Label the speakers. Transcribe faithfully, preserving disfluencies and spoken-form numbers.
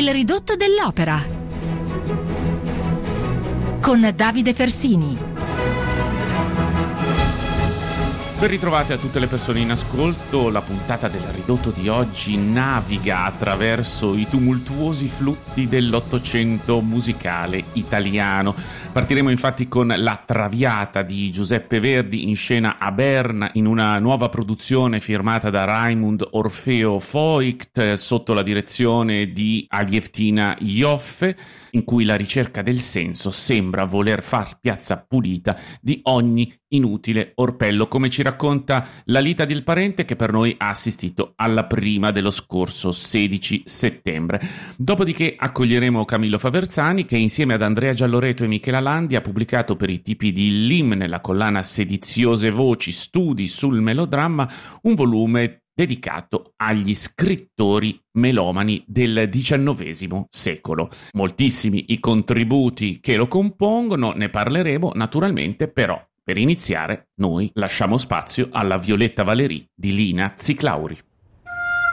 Speaker 1: Il ridotto dell'opera con Davide Fersini.
Speaker 2: Ben ritrovate a tutte le persone in ascolto. La puntata del ridotto di oggi naviga attraverso i tumultuosi flutti dell'Ottocento musicale italiano. Partiremo infatti con La Traviata di Giuseppe Verdi, in scena a Berna in una nuova produzione firmata da Raimund Orfeo Voigt sotto la direzione di Alievtina Ioffe, in cui la ricerca del senso sembra voler far piazza pulita di ogni inutile orpello, come ci racconta Lalita Del Parente, che per noi ha assistito alla prima dello scorso sedici settembre. Dopodiché accoglieremo Camillo Faverzani, che insieme ad Andrea Gialloreto e Michela Landi ha pubblicato per i tipi di Lim, nella collana Sediziose Voci, studi sul melodramma, un volume dedicato agli scrittori melomani del diciannovesimo secolo. Moltissimi i contributi che lo compongono, ne parleremo naturalmente, però per iniziare noi lasciamo spazio alla Violetta Valéry di Lina Ziclauri.